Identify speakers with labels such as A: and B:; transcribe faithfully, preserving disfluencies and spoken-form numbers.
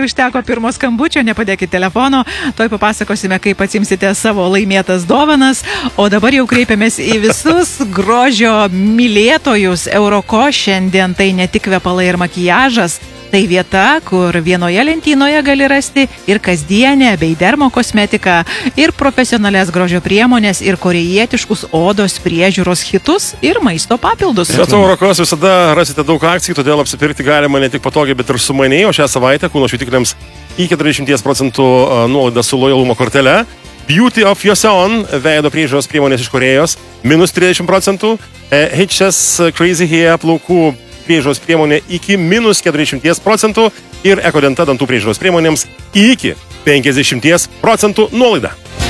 A: užteko pirmo skambučio, nepadėkit telefono, toj papasakosime, kaip atsimsite savo laimėtas dovanas, o dabar jau kreipiamės į visus grožio mylėtojus. Euroko šiandien tai ne tik kvepalai ir makiažas, tai vieta, kur vienoje lentynoje gali rasti ir kasdienę bei dermo kosmetiką, ir profesionalias grožio priemonės, ir korejietiškus odos priežiūros hitus, ir maisto papildus.
B: Bet Eurokos visada rasite daug akcijų, todėl apsipirkti galima ne tik patogiai, bet ir sumaniai, o šią savaitę kūno šveitikliams į keturiasdešimt procentų nuolaidą su lojalumo kortele. Beauty of Your Son, veido priežiūros priemonės iš Korėjos, minus trisdešimt procentų. H S Crazy Hair plaukų priežiūros priemonė iki minus keturiasdešimt procentų ir Ekodenta dantų priežiūros priemonėms iki penkiasdešimt procentų nuolaida.